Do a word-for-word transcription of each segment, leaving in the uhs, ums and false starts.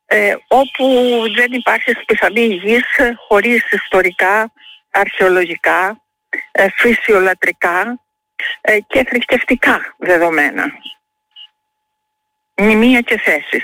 ε, όπου δεν υπάρχει πιθανή γης χωρίς ιστορικά, αρχαιολογικά, ε, φυσιολατρικά ε, και θρησκευτικά δεδομένα. Μνημεία και θέσεις.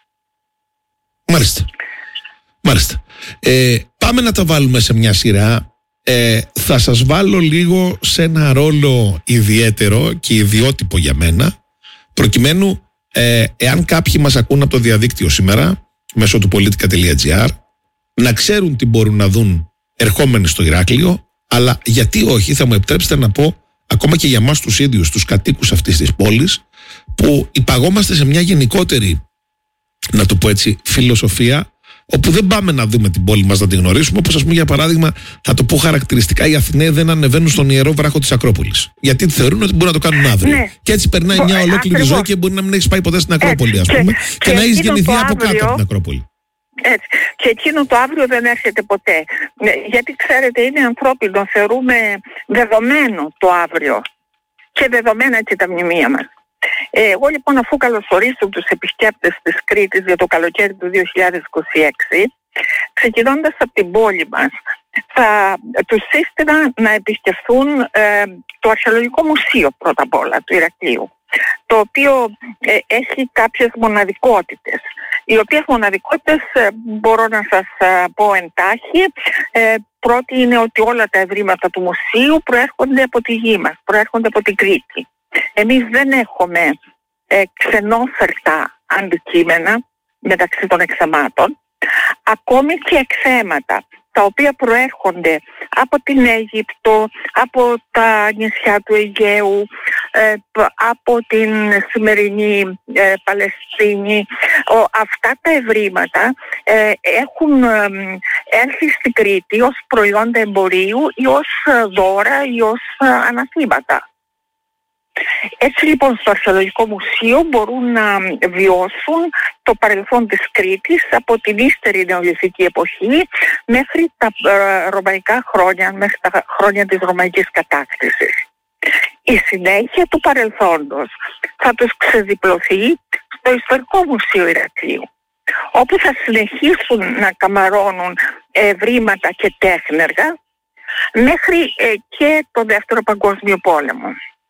Μάλιστα. Μάλιστα. Ε, πάμε να τα βάλουμε σε μια σειρά. Ε, θα σας βάλω λίγο σε ένα ρόλο ιδιαίτερο και ιδιότυπο για μένα, προκειμένου ε, εάν κάποιοι μας ακούν από το διαδίκτυο σήμερα μέσω του πολιτικά τελεία τζι άρ να ξέρουν τι μπορούν να δουν ερχόμενοι στο Ηράκλειο, αλλά γιατί όχι, θα μου επιτρέψετε να πω, ακόμα και για εμάς τους ίδιους, τους κατοίκους αυτής της πόλης, που υπαγόμαστε σε μια γενικότερη, να το πω έτσι, φιλοσοφία, όπου δεν πάμε να δούμε την πόλη μας, να την γνωρίσουμε. Όπως, ας πούμε, για παράδειγμα, θα το πω χαρακτηριστικά, οι Αθηναίοι δεν ανεβαίνουν στον ιερό βράχο της Ακρόπολης. Γιατί θεωρούν ότι μπορούν να το κάνουν αύριο. Ναι. Και έτσι περνάει Μπο, μια ολόκληρη ακριβώς. ζωή και μπορεί να μην έχεις πάει ποτέ στην Ακρόπολη, ας πούμε, και, και, και να έχεις γεννηθεί από κάτω από την Ακρόπολη. Έτσι. Και εκείνο το αύριο δεν έρχεται ποτέ. Γιατί ξέρετε, είναι ανθρώπινο, θεωρούμε δεδομένο το αύριο. Και δεδομένα και τα μνημεία μας. Εγώ λοιπόν, αφού καλωσορίσω τους επισκέπτες της Κρήτης για το καλοκαίρι του δύο χιλιάδες είκοσι έξι, ξεκινώντας από την πόλη μας, θα τους σύστηνα να επισκεφθούν ε, το Αρχαιολογικό Μουσείο πρώτα απ' όλα του Ηρακλείου, το οποίο ε, έχει κάποιες μοναδικότητες. Οι οποίες μοναδικότητες ε, μπορώ να σας ε, πω εντάχει. Ε, πρώτη είναι ότι όλα τα ευρήματα του μουσείου προέρχονται από τη γη μας, προέρχονται από την Κρήτη. Εμείς δεν έχουμε ε, ξενόφερτα αντικείμενα μεταξύ των εξαμάτων, ακόμη και εκθέματα τα οποία προέρχονται από την Αίγυπτο, από τα νησιά του Αιγαίου, ε, από την σημερινή ε, Παλαιστίνη. Ο, αυτά τα ευρήματα ε, έχουν ε, έρθει στην Κρήτη ως προϊόντα εμπορίου ή ως δώρα ή ως ε, αναθήματα. Έτσι λοιπόν στο Αρχαιολογικό Μουσείο μπορούν να βιώσουν το παρελθόν της Κρήτης από την ύστερη νεολιθική εποχή μέχρι τα ε, ρωμαϊκά χρόνια, μέχρι τα χρόνια της ρωμαϊκής κατάκτησης. Η συνέχεια του παρελθόντος θα τους ξεδιπλωθεί στο Ιστορικό Μουσείο Ηρακλείου, όπου θα συνεχίσουν να καμαρώνουν ευρήματα και τέχνεργα μέχρι ε, και το Δεύτερο Παγκόσμιο Πόλεμο.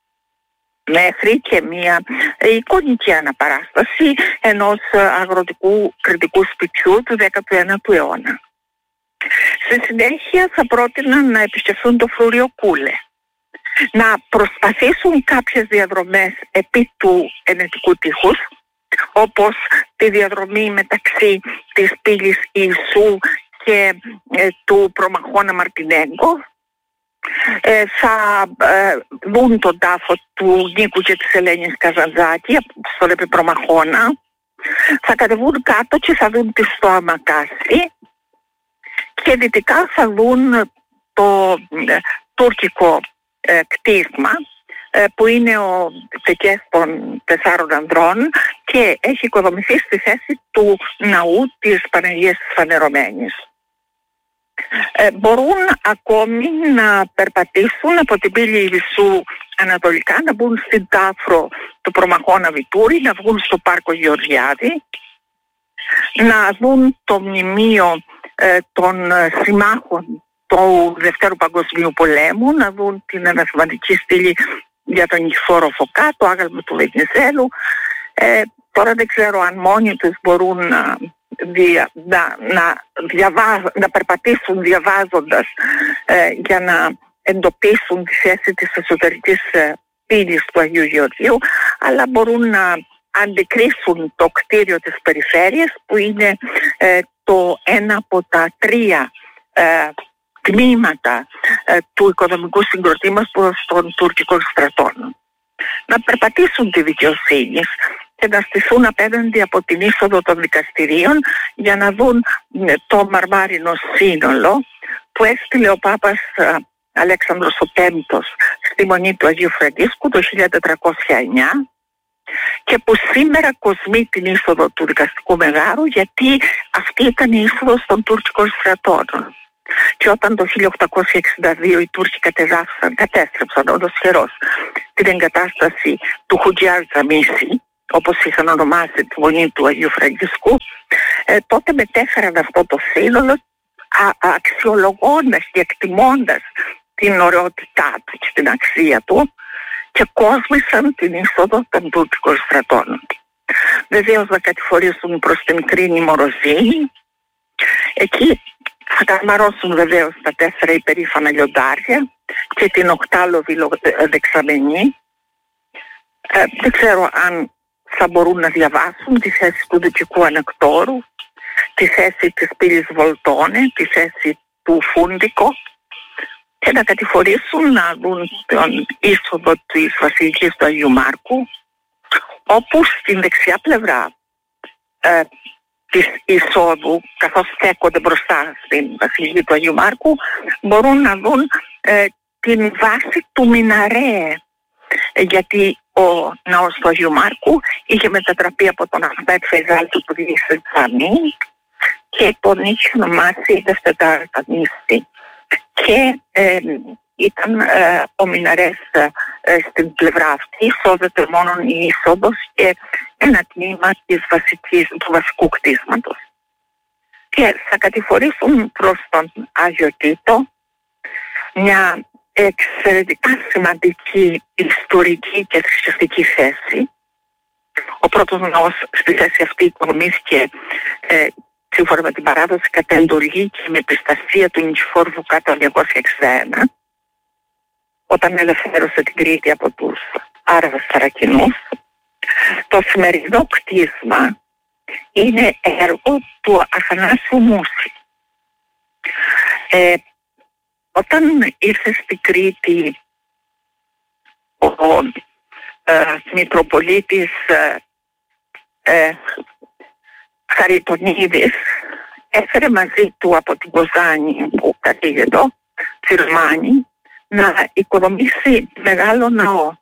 Μέχρι και μια εικονική αναπαράσταση ενός αγροτικού κρητικού σπιτιού του δέκατου ένατου αιώνα. Στη συνέχεια θα πρότειναν να επισκεφθούν το Φρούριο Κούλε, να προσπαθήσουν κάποιες διαδρομές επί του ενετικού τείχους, όπως τη διαδρομή μεταξύ της πύλης Ιησού και ε, του προμαχώνα Μαρτινέγκο. Ε, θα ε, δουν τον τάφο του Νίκου και της Ελένης Καζαντζάκη στον Επιπρομαχώνα, θα κατεβούν κάτω και θα δουν τη Στοά Μακάση και δυτικά θα δουν το ε, τουρκικό ε, κτίσμα ε, που είναι ο τεκές των τεσσάρων ανδρών και έχει οικοδομηθεί στη θέση του ναού της Παναγίας της Φανερωμένης. Ε, μπορούν ακόμη να περπατήσουν από την πύλη Ιησού ανατολικά, να μπουν στην τάφρο του Προμαχώνα Βιτούρη, να βγουν στο πάρκο Γεωργιάδη, να δουν το μνημείο ε, των συμμάχων του Δευτέρου Παγκοσμίου Πολέμου, να δουν την αναθεματική στήλη για τον Νικηφόρο Φωκά, το άγαλμα του Βενιζέλου. Ε, τώρα δεν ξέρω αν μόνοι τους μπορούν να Δια, να, να, διαβάζ, να περπατήσουν διαβάζοντας ε, για να εντοπίσουν τη θέση της εσωτερικής ε, πύλης του Αγίου Γεωργίου, αλλά μπορούν να αντικρίσουν το κτίριο της περιφέρειας, που είναι ε, το ένα από τα τρία ε, τμήματα ε, του οικονομικού συγκροτήματος των τουρκικών στρατών. Να περπατήσουν τη δικαιοσύνη και να στηθούν απέναντι από την είσοδο των δικαστηρίων για να δουν το μαρμάρινο σύνολο που έστειλε ο Πάπας Αλέξανδρος ο Πέμπτος στη Μονή του Αγίου Φραγκίσκου το χίλια τετρακόσια εννιά και που σήμερα κοσμεί την είσοδο του δικαστικού μεγάρου, γιατί αυτή ήταν η είσοδος των τουρκικών στρατών. Και όταν το χίλια οκτακόσια εξήντα δύο οι Τούρκοι κατεδάφισαν, κατέστρεψαν ολοσχερός την εγκατάσταση του Χουτζιάρ Τζαμίση, όπως είχαν ονομάσει τη Μονή του Αγίου Φραγκισκού, ε, τότε μετέφεραν αυτό το σύνολο α, αξιολογώντας και εκτιμώντας την ωραιότητά του και την αξία του και κόσμησαν την είσοδο των τουρκικών στρατών. Βεβαίως θα κατηφορήσουν προς την Κρίνη Μοροζίνη. Εκεί θα καμαρώσουν βεβαίως τα τέσσερα υπερήφανα λιοντάρια και την οκτάλοβη δεξαμενή. Ε, δεν ξέρω αν θα μπορούν να διαβάσουν τη θέση του Δυτικού Ανεκτόρου, τη θέση της πύλης Βολτώνε, τη θέση του Φούντικο και να κατηφορήσουν να δουν τον είσοδο της Βασιλικής του Αγίου Μάρκου, όπου στην δεξιά πλευρά ε, της εισόδου, καθώς στέκονται μπροστά στην Βασιλική του Αγίου Μάρκου, μπορούν να δουν ε, την βάση του Μιναρέ, γιατί ο ναός του Αγίου Μάρκου είχε μετατραπεί από τον Αχμέτ Φεϊζάλ του Πουδίσσερ Τζαμί και τον είχε ονομάσει Δευτετάρ Ταμίστη. Και ε, ήταν ε, ο Μιναρές ε, στην πλευρά αυτή, σώζεται μόνο η είσοδος και ένα τμήμα της βασικής, του βασικού κτίσματος. Και θα κατηφορήσουν προς τον Άγιο Τίτο, μια εξαιρετικά σημαντική ιστορική και θρησκευτική θέση. Ο πρώτος ναός στη θέση αυτή οικονομήθηκε ε, σύμφωνα με την παράδοση κατά εντολή και με επιστασία του Νικηφόρου Βουκά το εννιακόσια εξήντα ένα, όταν ελευθέρωσε την Κρήτη από τους Άραβες Θαρακινούς. Το σημερινό κτίσμα είναι έργο του Αθανάσιου Μούση. Ε, όταν ήρθε στην Κρήτη ο ε, Μητροπολίτης ε, ε, Χαριτονίδης, έφερε μαζί του από την Κοζάνη που κατήγεται Τσιρμάνη να οικοδομήσει μεγάλο ναό.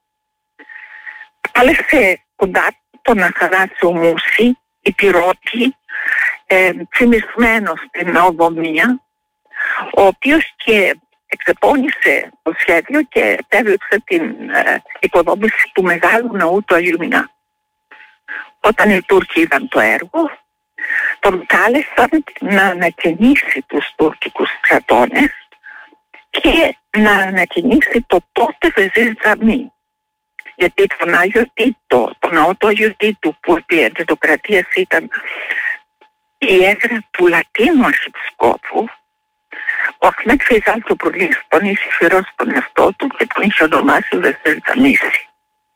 Κάλεσε κοντά τον Αθανάσιο Μούση, υπηρώτη, ε, φημισμένο στην ναοδομία, ο οποίος και εξεπώνησε το σχέδιο και επέβλεψε την ε, οικοδόμηση του μεγάλου ναού του Αγίου Μινά. Όταν οι Τούρκοι είδαν το έργο, τον κάλεσαν να ανακαινήσει τους τουρκικούς στρατώνες και να ανακαινήσει το τότε Βεζίρ Τζαμί. Γιατί τον Άγιο Τίτο, τον ναό του Αγίου Τίτου, που επί εντετοκρατίας ήταν η έδρα του Λατίνου Αρχιεπισκόπου, ο Αχμέτ Φεϊζάλ του Προυλής τον είχε φυρώσει τον εαυτό του και τον είχε ονομάσει Βεζίρ Τζαμίσι.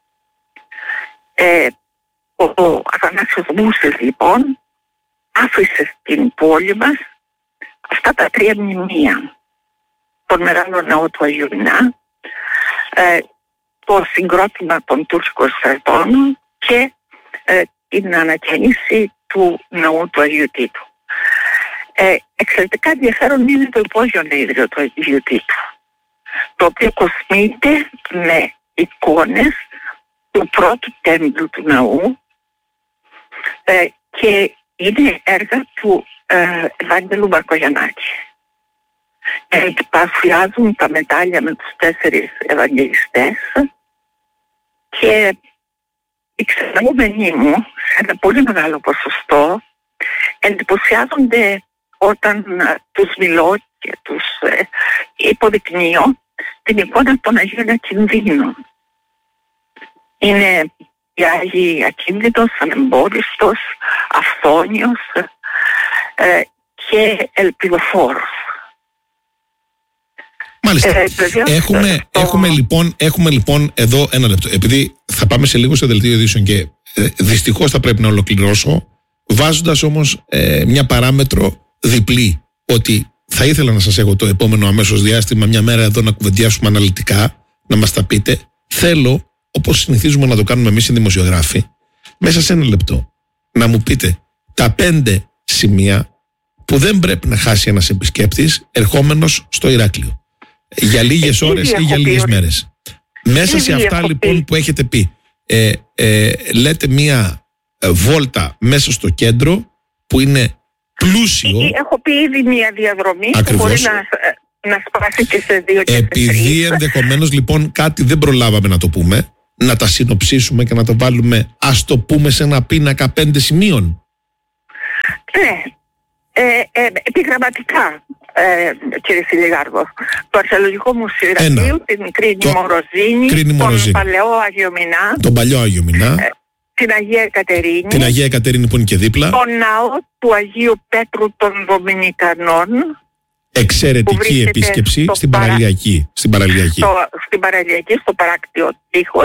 Ε, ο, ο Αθανάσιος Μούσης λοιπόν άφησε στην πόλη μας αυτά τα τρία μνημεία. Τον μεγάλο ναό του Αγίου Μινά, ε, το συγκρότημα των τουρκικών στρατών και ε, την ανακαίνιση του ναού του Αγίου Τίτου. Ε, εξαιρετικά ενδιαφέρον είναι το υπόγειο ναίδριο του Αγίου Τίτου, το οποίο κοσμείται με εικόνες του πρώτου τέμπλου του ναού ε, και είναι έργα του ε, Ευάγγελου Μπαρκογιαννάκη. Ε, παρουσιάζουν τα μετάλλια με τους τέσσερις Ευαγγελιστές και οι ξεναγούμενοι μου σε ένα πολύ μεγάλο ποσοστό εντυπωσιάζονται όταν ε, τους μιλώ και τους ε, υποδεικνύω την εικόνα των Αγίων Ακινδύνων. Είναι οι Άγιοι Ακίνδυνος, Ανεμπόδιστος, Αυθόνιος ε, και Ελπιδοφόρος. Μάλιστα. Ε, έχουμε, έχουμε, λοιπόν, έχουμε λοιπόν εδώ ένα λεπτό. Επειδή θα πάμε σε λίγο σε δελτίο ειδήσεων και ε, δυστυχώς θα πρέπει να ολοκληρώσω, βάζοντας όμως ε, μια παράμετρο διπλή, ότι θα ήθελα να σας έχω το επόμενο αμέσως διάστημα μια μέρα εδώ να κουβεντιάσουμε αναλυτικά, να μας τα πείτε. Θέλω, όπως συνηθίζουμε να το κάνουμε εμείς οι δημοσιογράφοι, μέσα σε ένα λεπτό να μου πείτε τα πέντε σημεία που δεν πρέπει να χάσει ένας επισκέπτης ερχόμενος στο Ηράκλειο. Για λίγες ώρες ή για λίγες μέρες. Μέσα σε αυτά λοιπόν που έχετε πει, ε, ε, λέτε μία βόλτα μέσα στο κέντρο που είναι πλούσιο. Έχω πει ήδη μία διαδρομή που μπορεί να, να σπάσει και σε δύο και επειδή ενδεχομένως λοιπόν κάτι δεν προλάβαμε να το πούμε, να τα συνοψίσουμε και να το βάλουμε, ας το πούμε, σε ένα πίνακα πέντε σημείων. Ε, Ναι, ε, ε, επιγραμματικά, ε, κύριε Σιλιγάρδο. Το Αρχαιολογικό Μουσείο, την Κρίνη Μοροζίνη, τον παλαιό Άγιο Μινά, τον παλιό Άγιο Μινά, ε, την Αγία Εκατερίνη, την Αγία Εκατερίνη που είναι και δίπλα, τον ναό του Αγίου Πέτρου των Δομηνικανών. Εξαιρετική επίσκεψη στην παρα... Παραλιακή. Στην Παραλιακή. Στο, στην Παραλιακή, στο παράκτιο τείχος.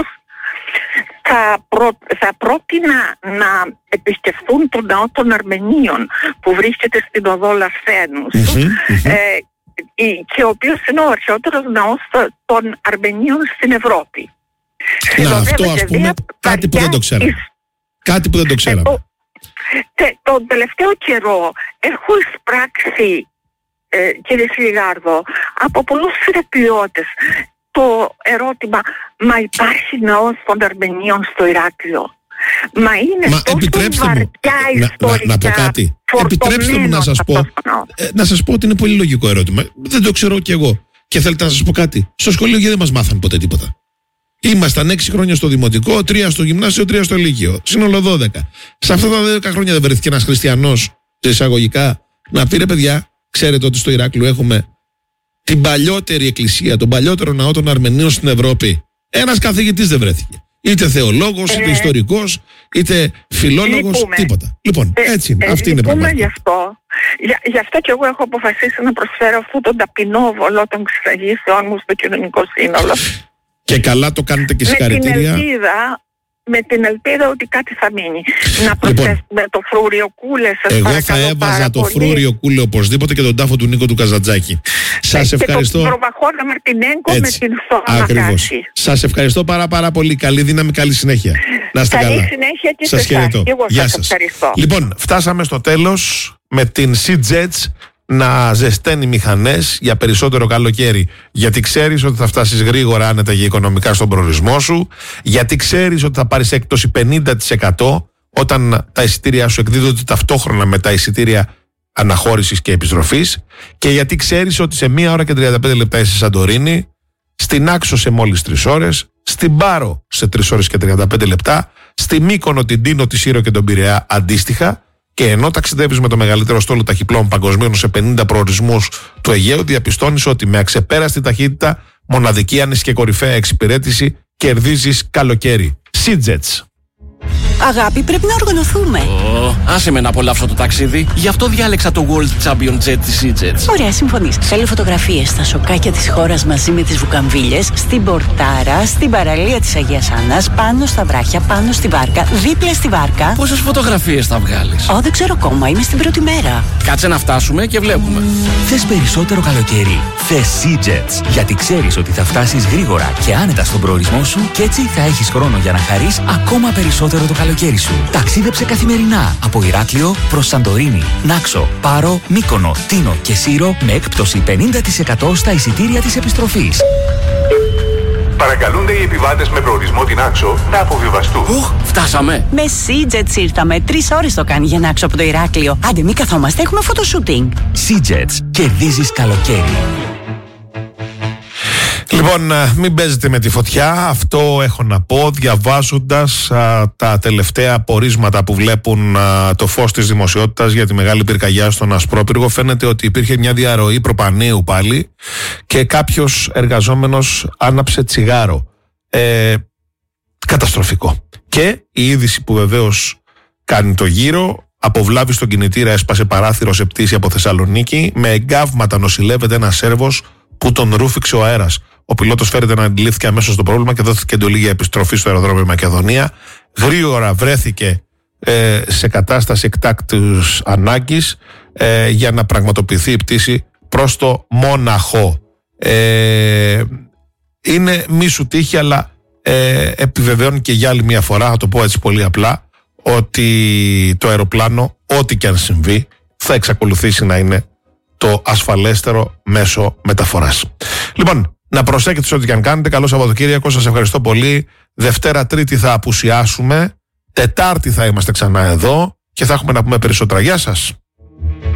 Θα, προ, θα πρότεινα να επισκεφθούν τον ναό των Αρμενίων που βρίσκεται στην οδό Λασθένους, mm-hmm, mm-hmm. Ε, και ο οποίος είναι ο αρχαιότερος ναός των Αρμενίων στην Ευρώπη. Να, αυτό ας πούμε κάτι που δεν το ξέραμε. Κάτι που δεν το ξέραμε. Ε, το, το τελευταίο καιρό έχω εισπράξει, ε, κύριε Σιλιγάρδο, από πολλούς θεραπειώτες το ερώτημα, μα υπάρχει ναός των Αρμενίων στο Ηράκλειο? Μα είναι μα τόσο βαριά ιστορικά, να, να πω κάτι. Επιτρέψτε μου να σας πω, ε, να σας πω ότι είναι πολύ λογικό ερώτημα. Δεν το ξέρω κι εγώ. Και θέλετε να σας πω κάτι. Στο σχολείο γιατί δεν μας μάθαν ποτέ τίποτα. Ήμασταν έξι χρόνια στο δημοτικό, τρία στο γυμνάσιο, τρία στο λύκειο. Σύνολο δώδεκα. Σε αυτά τα δέκα χρόνια δεν βρέθηκε ένας χριστιανός σε εισαγωγικά να πει, ρε παιδιά, ξέρετε ότι στο Ηράκλειο έχουμε την παλιότερη εκκλησία, τον παλιότερο ναό των Αρμενίων στην Ευρώπη? Ένας καθηγητής δεν βρέθηκε. Είτε θεολόγος, είτε ε, ιστορικός, είτε φιλόλογος, λυπούμε. τίποτα. Λοιπόν, έτσι είναι. Ε, αυτή είναι η πραγματικότητα. Γι' αυτό, για, γι' αυτό και εγώ έχω αποφασίσει να προσφέρω αυτόν τον ταπεινό βολό των ξυλαγήσεων μου στο κοινωνικό σύνολο. Και καλά το κάνετε και συγχαρητήρια. Με την ελπίδα, με την ελπίδα ότι κάτι θα μείνει. Να προσθέσουμε λοιπόν, το φρούριο κούλε. Εγώ θα έβαζα το φρούριο κούλε οπωσδήποτε και τον τάφο του Νίκο του Καζαντζάκη. Σας ευχαριστώ. Και τον Προβαχώνα Μαρτινέγκο με την Σόνα. Ακριβώς. Σας ευχαριστώ πάρα πάρα πολύ. Καλή δύναμη, καλή συνέχεια. Να είστε καλή καλά. Καλή συνέχεια και σας σε εσάς. Εγώ Γεια σας. Ευχαριστώ. Λοιπόν, φτάσαμε στο τέλος με την Seajets να ζεσταίνει μηχανές για περισσότερο καλοκαίρι. Γιατί ξέρεις ότι θα φτάσεις γρήγορα άνετα και οικονομικά στον προορισμό σου. Γιατί ξέρεις ότι θα πάρεις έκπτωση πενήντα τοις εκατό όταν τα εισιτήρια σου εκδίδονται ταυτόχρονα με τα εισιτήρια αναχώρησης και επιστροφής. Και γιατί ξέρεις ότι σε μία ώρα και τριάντα πέντε λεπτά είσαι Σαντορίνη, στην Άξο σε μόλις τρεις ώρες, στην Πάρο σε τρεις ώρες και τριάντα πέντε λεπτά, στη Μύκονο, την Τίνο, τη Σύρο και τον Πειραιά αντίστοιχα. Και ενώ ταξιδεύεις με το μεγαλύτερο στόλο ταχυπλών παγκοσμίων σε πενήντα προορισμούς του Αιγαίου, διαπιστώνεις ότι με αξεπέραστη ταχύτητα, μοναδική άνεση και κορυφαία εξυπηρέτηση κερδίζεις καλοκαίρι. Seajets. Αγάπη, πρέπει να οργανωθούμε. Oh, άσε με να απολαύσω το ταξίδι. Γι' αυτό διάλεξα το World Champion Jet της Seajets. Ωραία, συμφωνείς. Θέλω φωτογραφίες στα σοκάκια της χώρας μαζί με τις βουκαμβίλες, στην Πορτάρα, στην παραλία της Αγίας Άννας, πάνω στα βράχια, πάνω στη βάρκα, δίπλα στη βάρκα. Πόσες φωτογραφίες θα βγάλεις? Ω, δεν ξέρω ακόμα, είμαι στην πρώτη μέρα. Κάτσε να φτάσουμε και βλέπουμε. Θες περισσότερο καλοκαίρι? Θες Seajets. Γιατί ξέρεις ότι θα φτάσεις γρήγορα και άνετα στον προορισμό σου και έτσι θα έχεις χρόνο για να χαρείς ακόμα περισσότερο το καλοκαίρι σου. Ταξίδεψε καθημερινά από Ηράκλειο προς Σαντορίνη, Νάξο, Πάρο, Μύκονο, Τίνο και Σύρο με έκπτωση πενήντα τοις εκατό στα εισιτήρια της επιστροφής. Παρακαλούνται οι επιβάτες με προορισμό την Άξο να αποβιβαστούν. Οχ, φτάσαμε. Με Seajets ήρθαμε. Τρεις ώρες το κάνει για να Άξο από το Ηράκλειο. Άντε, μη καθόμαστε, έχουμε φωτοσούτινγκ. Seajets. Κερδίζεις καλοκαίρι. Λοιπόν, μην παίζετε με τη φωτιά, αυτό έχω να πω διαβάζοντας α, τα τελευταία πορίσματα που βλέπουν α, το φως της δημοσιότητας για τη μεγάλη πυρκαγιά στον Ασπρόπυργο. Φαίνεται ότι υπήρχε μια διαρροή προπανίου πάλι και κάποιος εργαζόμενος άναψε τσιγάρο. Ε, καταστροφικό. Και η είδηση που βεβαίως κάνει το γύρο, αποβλάβει στον κινητήρα, έσπασε παράθυρο σε πτήση από Θεσσαλονίκη, με εγκάβματα νοσηλεύεται ένας Σέρβος που τον ρούφηξε ο αέρας. Ο πιλότος φέρεται να αντιλήφθηκε αμέσως το πρόβλημα και δόθηκε εντολή για επιστροφή στο αεροδρόμιο Μακεδονία. Γρήγορα βρέθηκε ε, σε κατάσταση εκτάκτους ανάγκης ε, για να πραγματοποιηθεί η πτήση προς το Μόναχο. Ε, είναι μη σου τύχη, αλλά ε, επιβεβαιώνει και για άλλη μια φορά, θα το πω έτσι πολύ απλά, ότι το αεροπλάνο, ό,τι και αν συμβεί, θα εξακολουθήσει να είναι το ασφαλέστερο μέσο μεταφοράς. Λοιπόν, να προσέχετε σε ό,τι και αν κάνετε. Καλό Σαββατοκύριακο, σας ευχαριστώ πολύ. Δευτέρα, Τρίτη θα απουσιάσουμε. Τετάρτη θα είμαστε ξανά εδώ και θα έχουμε να πούμε περισσότερα. Γεια σας.